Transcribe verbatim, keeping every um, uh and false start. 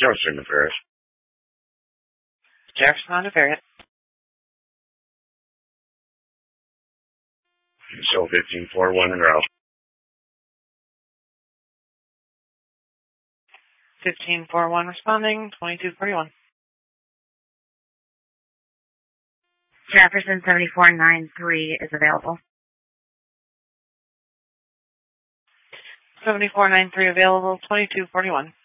Jefferson to Ferris. Jefferson on to Ferris. Show fifteen four one en route. fifteen four one responding, twenty-two forty-one. Jefferson seventy-four ninety-three is available. seventy-four ninety-three available, twenty-two forty-one.